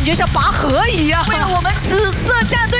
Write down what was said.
觉像拔河一样。为了我们紫色战队。